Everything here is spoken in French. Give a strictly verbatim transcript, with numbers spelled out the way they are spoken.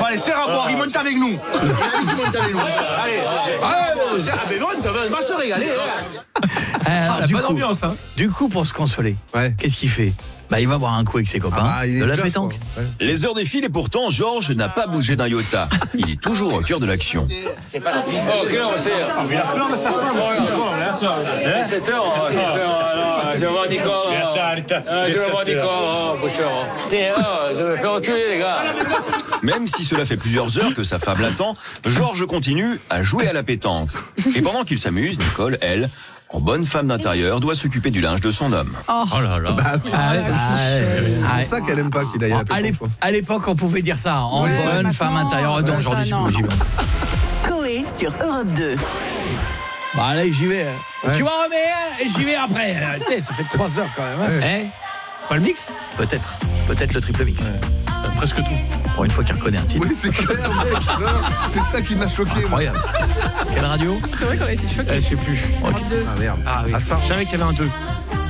allez, serre à boire, il monte avec nous. Il monte avec nous. Allez, allez, serre à boire, on va se régaler. Alors, ah, du, bonne coup, ambiance, hein. du coup, pour se consoler, Ouais. qu'est-ce qu'il fait? Bah, il va boire un coup avec ses copains, Ah, il est de la déjà, pétanque. quoi. Ouais. Les heures défilent et pourtant, Georges n'a pas bougé d'un iota. Il est toujours au cœur de l'action. C'est pas la fin. Oh, quelle heure c'est? Il a plein de sa femme. sept heures, sept heures, je vois Nicole. Je vois Nicole, oh, bouchard. Je vais faire tuer, les gars. Même si cela fait plusieurs heures que sa femme l'attend, Georges continue à jouer à la pétanque. Et pendant qu'il s'amuse, Nicole, elle, en bonne femme d'intérieur, doit s'occuper du linge de son homme. Oh là là. Bah, oui, Ah, ouais, c'est ah, ouais, pour ouais. ça qu'elle aime pas qu'il aille à la À pétanque, l'ép- je pense. à l'époque, on pouvait dire ça, en Ouais, bonne maintenant, femme intérieure. Non, ouais, aujourd'hui, non. c'est plus possible. Coé sur Europe deux. Bah, allez, j'y vais. Ouais. Tu m'en remets un et j'y vais après. Euh, tu sais, ça fait trois heures quand même. Hein. Eh, c'est pas le mix? Peut-être. Peut-être le triple mix. Euh, Presque tout. Pour une fois qu'il reconnaît un titre. Oui, c'est clair, mec. Non, c'est ça qui m'a choqué. moi. Incroyable. Quelle radio? C'est vrai qu'on a été choqués. Eh, je sais plus. Ok. Ah merde. Ah oui. Ah, ça. Je savais qu'il y avait un deux.